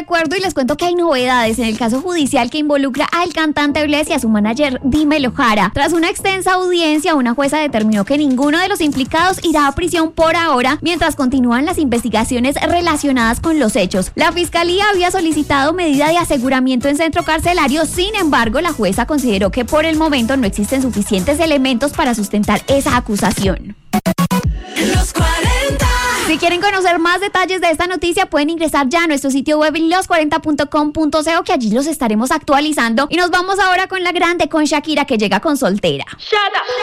recuerdo y les cuento que hay novedades en el caso judicial que involucra al cantante Bless y a su manager Dímelo Jara. Tras una extensa audiencia, una jueza determinó que ninguno de los implicados irá a prisión por ahora, mientras continúan las investigaciones relacionadas con los hechos. La fiscalía había solicitado medida de aseguramiento en centro carcelario, sin embargo, la jueza consideró que por el momento no existen suficientes elementos para sustentar esa acusación. Los 40. Si quieren conocer más detalles de esta noticia, pueden ingresar ya a nuestro sitio web los40.com.co, que allí los estaremos actualizando. Y nos vamos ahora con la grande, con Shakira, que llega con Soltera. Shut up.